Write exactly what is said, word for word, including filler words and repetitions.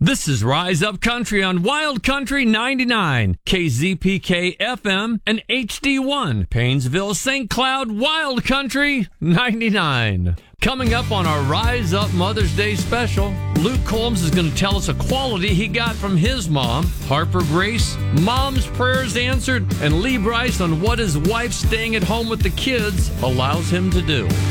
This is Rise Up Country on Wild Country ninety-nine, K Z P K F M, and H D one, Painesville, Saint Cloud, Wild Country ninety-nine. Coming up on our Rise Up Mother's Day special, Luke Combs is going to tell us a quality he got from his mom, Harper Grace, Mom's Prayers Answered, and Lee Bryce on what his wife staying at home with the kids allows him to do.